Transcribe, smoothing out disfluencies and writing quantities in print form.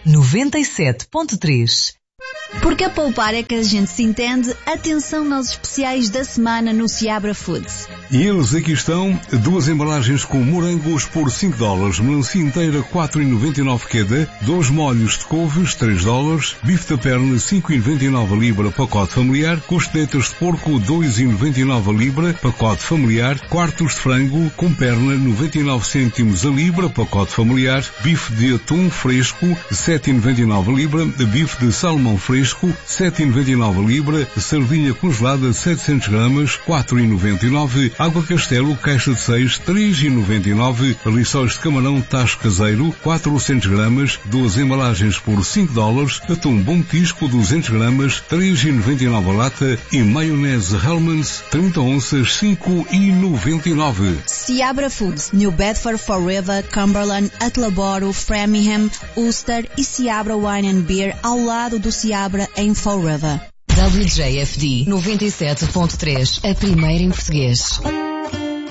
97.3. Porque a poupar é que a gente se entende, atenção aos especiais da semana no Seabra Foods. E eles aqui estão, 2 embalagens com morangos por $5, melancia inteira 4,99 cada, 2 molhos de couves, $3, bife da perna 5,99 a libra, pacote familiar, costeletas de porco 2,99 a libra, pacote familiar, quartos de frango com perna 99 cêntimos a libra, pacote familiar, bife de atum fresco 7,99 a libra, bife de salmão fresco 7,99 a libra, sardinha congelada 700 gramas 4,99, água Castelo caixa de 6 3,99, rissóis de camarão tacho caseiro 400 gramas, 2 embalagens por $5, atum bom petisco 200 gramas 3,99 a lata e maionese Hellmann's 30 onças 5,99. Seabra Foods, New Bedford, Fall River, Cumberland, Attleboro, Framingham, Ulster e Seabra Wine and Beer ao lado do Seabra em Fall River. WJFD 97.3, a primeira em português.